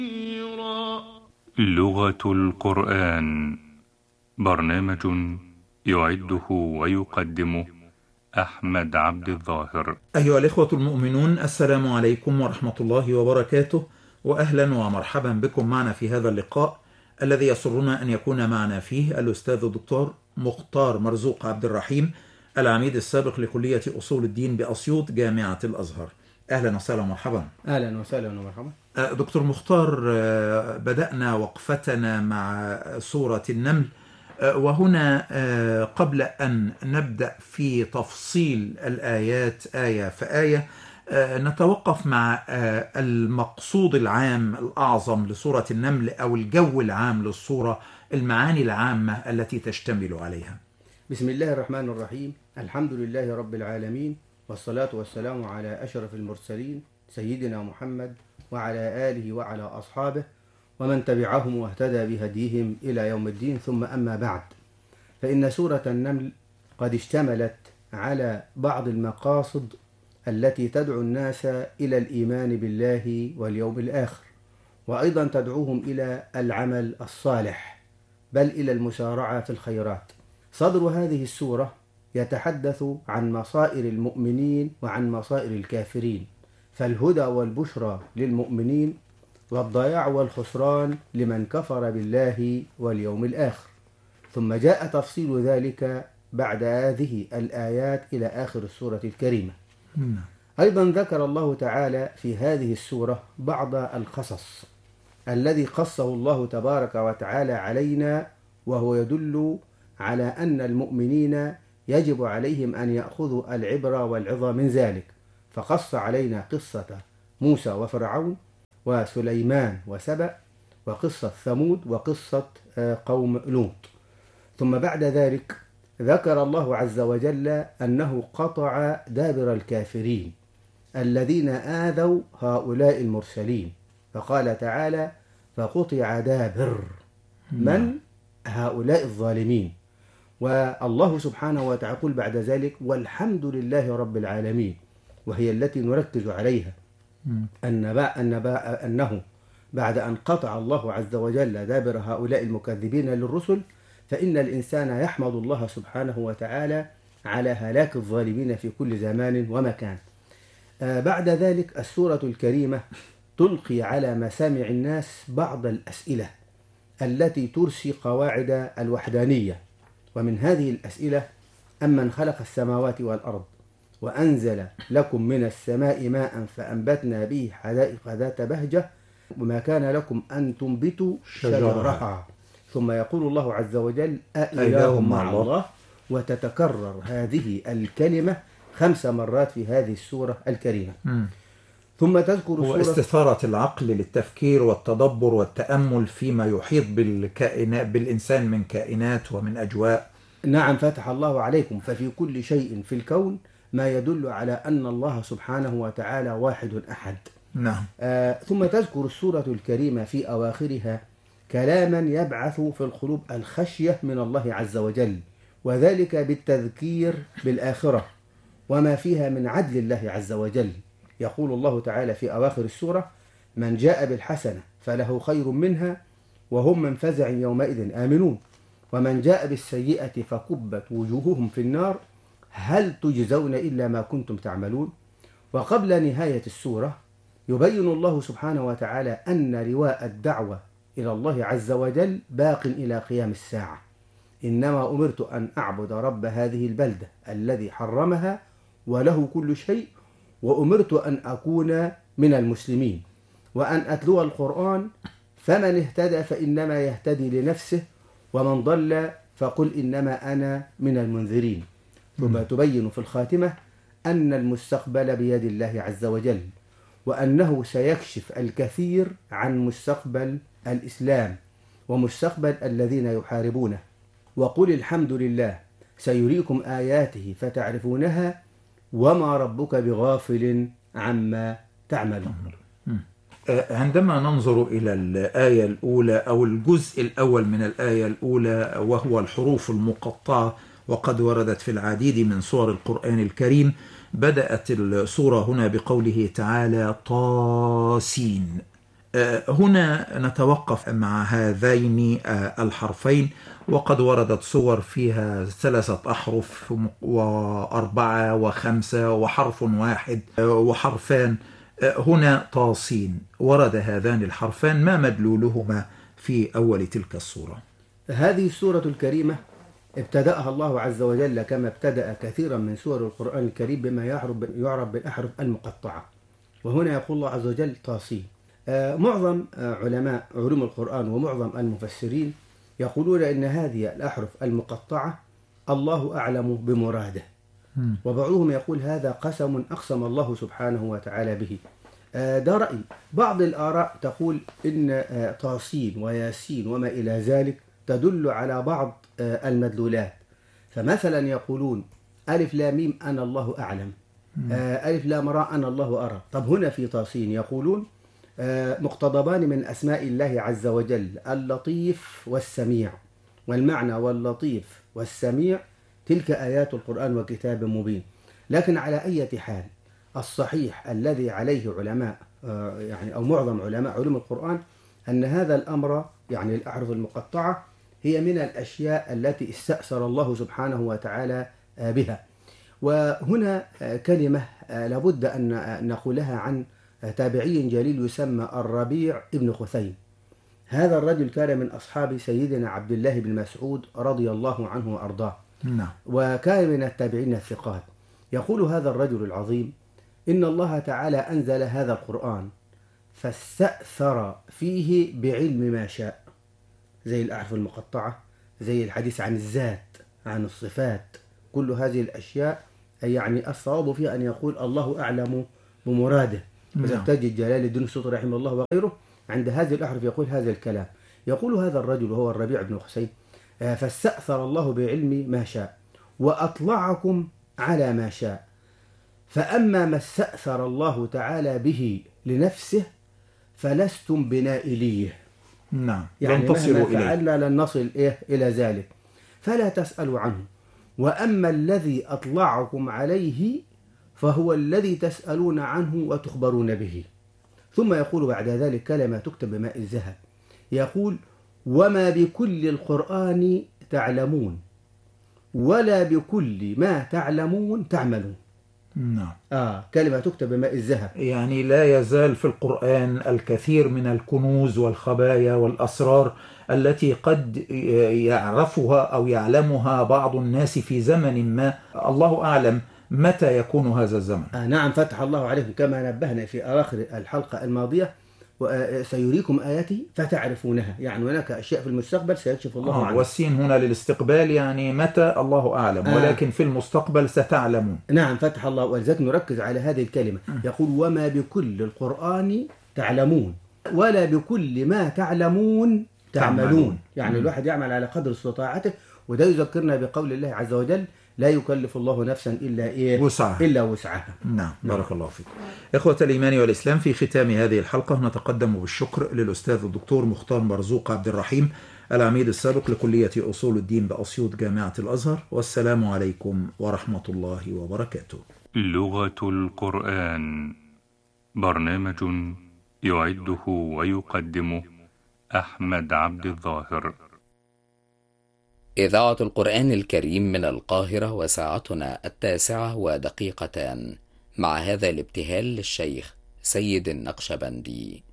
لغة القرآن، برنامج يعده ويقدمه أحمد عبد الظاهر. أيها الإخوة المؤمنون، السلام عليكم ورحمة الله وبركاته، وأهلا ومرحبا بكم معنا في هذا اللقاء الذي يسرنا أن يكون معنا فيه الأستاذ الدكتور مختار مرزوق عبد الرحيم، العميد السابق لكلية أصول الدين بأسيوط جامعة الأزهر. أهلا وسهلا ومرحبا. أهلا وسهلا ومرحبا. دكتور مختار، بدأنا وقفتنا مع سورة النمل، وهنا قبل أن نبدأ في تفصيل الآيات آية فآية نتوقف مع المقصود العام الأعظم لسورة النمل أو الجو العام للسورة، المعاني العامة التي تشتمل عليها. بسم الله الرحمن الرحيم. الحمد لله رب العالمين، والصلاة والسلام على أشرف المرسلين سيدنا محمد وعلى آله وعلى أصحابه ومن تبعهم واهتدى بهديهم إلى يوم الدين، ثم أما بعد، فإن سورة النمل قد اشتملت على بعض المقاصد التي تدعو الناس إلى الإيمان بالله واليوم الآخر، وأيضا تدعوهم إلى العمل الصالح، بل إلى المسارعة في الخيرات. صدر هذه السورة يتحدث عن مصائر المؤمنين وعن مصائر الكافرين، فالهدى والبشرى للمؤمنين والضياع والخسران لمن كفر بالله واليوم الآخر. ثم جاء تفصيل ذلك بعد هذه الآيات إلى آخر السورة الكريمة. أيضا ذكر الله تعالى في هذه السورة بعض القصص الذي قصه الله تبارك وتعالى علينا، وهو يدل على أن المؤمنين يجب عليهم أن يأخذوا العبرة والعظة من ذلك، فقص علينا قصة موسى وفرعون وسليمان وسبأ، وقصة ثمود، وقصة قوم لوط. ثم بعد ذلك ذكر الله عز وجل أنه قطع دابر الكافرين الذين آذوا هؤلاء المرسلين، فقال تعالى: فقطع دابر من هؤلاء الظالمين. والله سبحانه وتعالى يقول بعد ذلك: والحمد لله رب العالمين، وهي التي نركز عليها، أنه بعد أن قطع الله عز وجل دابر هؤلاء المكذبين للرسل، فإن الإنسان يحمد الله سبحانه وتعالى على هلاك الظالمين في كل زمان ومكان. بعد ذلك السورة الكريمة تلقي على مسامع الناس بعض الأسئلة التي ترسي قواعد الوحدانية، ومن هذه الأسئلة: أمن خلق السماوات والأرض وأنزل لكم من السماء ماء فأنبتنا به حدائق ذات بهجة وما كان لكم أن تنبتوا شجرها. ثم يقول الله عز وجل: أإله مع الله، وتتكرر هذه الكلمة 5 مرات في هذه السورة الكريمة. ثم تذكر هو استثارة العقل للتفكير والتدبر والتأمل فيما يحيط بالكائنات، بالإنسان من كائنات ومن أجواء. نعم، فتح الله عليكم. ففي كل شيء في الكون ما يدل على أن الله سبحانه وتعالى واحد أحد. نعم. ثم تذكر السورة الكريمة في أواخرها كلاما يبعث في القلوب الخشية من الله عز وجل، وذلك بالتذكير بالآخرة وما فيها من عدل الله عز وجل. يقول الله تعالى في أواخر السورة: من جاء بالحسنة فله خير منها وهم من فزع يومئذ آمنون، ومن جاء بالسيئة فكبت وجوههم في النار هل تجزون إلا ما كنتم تعملون. وقبل نهاية السورة يبين الله سبحانه وتعالى أن لواء الدعوة إلى الله عز وجل باق إلى قيام الساعة. إنما أمرت أن أعبد رب هذه البلدة الذي حرمها وله كل شيء، وأمرت أن أكون من المسلمين، وأن أتلو القرآن، فمن اهتدى فإنما يهتدي لنفسه، ومن ضل فقل إنما أنا من المنذرين. ثم تبين في الخاتمة أن المستقبل بيد الله عز وجل، وأنه سيكشف الكثير عن مستقبل الإسلام ومستقبل الذين يحاربونه. وقل الحمد لله سيريكم آياته فتعرفونها وما ربك بغافل عما تعملون. عندما ننظر إلى الآية الأولى أو الجزء الأول من الآية الأولى، وهو الحروف المقطعة، وقد وردت في العديد من سور القرآن الكريم، بدأت السورة هنا بقوله تعالى: طاسين. هنا نتوقف مع هذين الحرفين، وقد وردت صور فيها 3 أحرف و4 و5 وحرف واحد وحرفان. هنا طاسين، ورد هذان الحرفان، ما مدلولهما في أول تلك الصورة؟ هذه السورة الكريمة ابتدأها الله عز وجل كما ابتدأ كثيرا من سور القرآن الكريم بما يعرف بالأحرف المقطعة، وهنا يقول الله عز وجل طاسين. معظم علماء علوم القرآن ومعظم المفسرين يقولون إن هذه الأحرف المقطعة الله أعلم بمراده، وبعضهم يقول هذا قسم أقسم الله سبحانه وتعالى به. ده رأي. بعض الآراء تقول إن طاسين وياسين وما إلى ذلك تدل على بعض المدلولات، فمثلا يقولون ألف لام ميم أنا الله أعلم، ألف لام راء أنا الله أرى. طب هنا في طاسين يقولون مقتضبان من أسماء الله عز وجل اللطيف والسميع، والمعنى واللطيف والسميع تلك آيات القرآن وكتاب مبين. لكن على أي حال الصحيح الذي عليه علماء يعني أو معظم علماء علوم القرآن أن هذا الأمر يعني الأحرف المقطعة هي من الأشياء التي استأثر الله سبحانه وتعالى بها. وهنا كلمة لابد أن نقولها عن تابعي جليل يسمى الربيع ابن خثيم. هذا الرجل كان من أصحاب سيدنا عبد الله بن مسعود رضي الله عنه وأرضاه، وكان من التابعين الثقات. يقول هذا الرجل العظيم إن الله تعالى أنزل هذا القرآن فاستأثر فيه بعلم ما شاء، زي الأحرف المقطعة، زي الحديث عن الذات، عن الصفات، كل هذه الأشياء يعني الصواب فيها أن يقول الله أعلم بمراده. وإذا تجد جلال الدين السيوطي رحمه الله وغيره عند هذه الأحرف يقول هذا الكلام. يقول هذا الرجل وهو الربيع بن خثيم فاستأثر الله بعلم ما شاء وأطلعكم على ما شاء، فأما ما استأثر الله تعالى به لنفسه فلستم بنائليه. نعم، يعني لن تصلوا مهما فعلنا لن نصل إلى ذلك، فلا تسألوا عنه. وأما الذي أطلعكم عليه فهو الذي تسألون عنه وتخبرون به. ثم يقول بعد ذلك كلمة تكتب بماء الذهب، يقول وما بكل القرآن تعلمون ولا بكل ما تعلمون تعملون. نعم. كلمة تكتب بماء الذهب، يعني لا يزال في القرآن الكثير من الكنوز والخبايا والأسرار التي قد يعرفها أو يعلمها بعض الناس في زمن ما، الله أعلم متى يكون هذا الزمن. نعم، فتح الله عليكم كما نبهنا في آخر الحلقة الماضية وسيريكم آياتي فتعرفونها. يعني هناك أشياء في المستقبل سيكشف الله عنها. والسين هنا للاستقبال، يعني متى الله أعلم، ولكن في المستقبل ستعلمون. نعم، فتح الله. ولذلك نركز على هذه الكلمة. يقول وما بكل القرآن تعلمون ولا بكل ما تعلمون تعملون. يعني الواحد يعمل على قدر استطاعته. وده يذكرنا بقول الله عز وجل لا يكلف الله نفسا إلا وسعها. نعم، بارك الله فيكم. إخوة الإيمان والإسلام، في ختام هذه الحلقة نتقدم بالشكر للأستاذ الدكتور مختار مرزوق عبد الرحيم، العميد السابق لكلية أصول الدين بأسيوط جامعة الأزهر. والسلام عليكم ورحمة الله وبركاته. لغة القرآن، برنامج يعده ويقدمه أحمد عبد الظاهر. إذاعة القرآن الكريم من القاهرة، وساعتنا 9:02 مع هذا الابتهال للشيخ سيد النقشبندي.